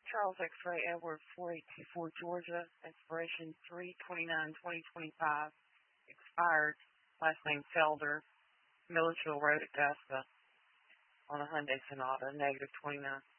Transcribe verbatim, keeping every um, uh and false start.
Charles X-Ray Edward four eight two four Georgia, expiration three twenty-nine twenty twenty-five, expired, last name Felder, Milledgeville Road, Augusta, on a Hyundai Sonata, negative twenty-nine.